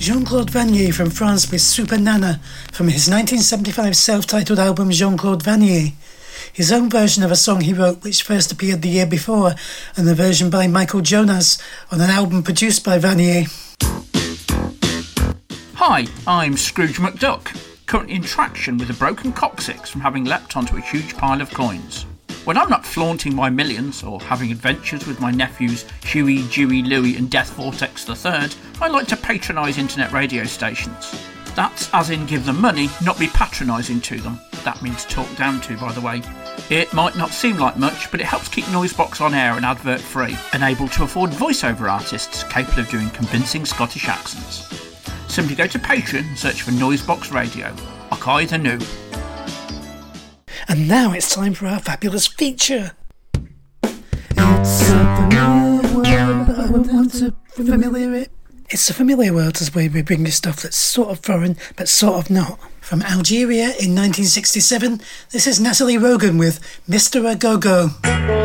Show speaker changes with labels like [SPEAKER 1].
[SPEAKER 1] Jean-Claude Vannier from France with Super Nana from his 1975 self-titled album Jean-Claude Vannier. His own version of a song he wrote which first appeared the year before, and the version by Michael Jonas on an album produced by Vannier.
[SPEAKER 2] Hi, I'm Scrooge McDuck, currently in traction with a broken coccyx from having leapt onto a huge pile of coins. When I'm not flaunting my millions or having adventures with my nephews Huey, Dewey, Louie and Death Vortex III, I like to patronise internet radio stations. That's as in give them money, not be patronising to them. That means talk down to, by the way. It might not seem like much, but it helps keep Noisebox on air and advert free, and able to afford voiceover artists capable of doing convincing Scottish accents. Simply go to Patreon and search for Noisebox Radio. Akkai the Noob.
[SPEAKER 1] And now it's time for our fabulous feature. It's a familiar world, but I want to familiar it. It's a familiar world as we bring you stuff that's sort of foreign, but sort of not. From Algeria in 1967, this is Natalie Rogan with Mr. A Go-Go.